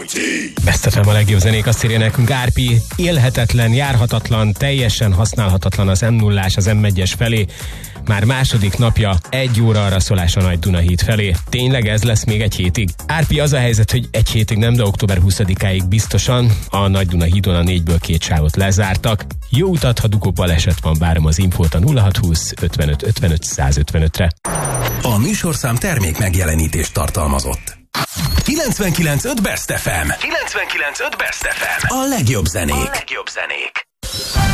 Best FM a legjobb zenék, azt írja nekünk Árpi. Élhetetlen, járhatatlan, teljesen használhatatlan az M0-ás az M1-es felé. Már második napja 1 óra arraszolás a Nagy Duna híd felé. Tényleg ez lesz még egy hétig? Árpi, az a helyzet, hogy egy hétig nem, de október 20-áig biztosan a Nagy Duna hídon a 4-ből 2 sávot lezártak. Jó utat, ha dugó baleset van, várom az infót a 0620 55 55 155-re. A műsorszám termék megjelenítést tartalmazott. 99.5 Best FM. 99.5 Best FM. A legjobb zenék.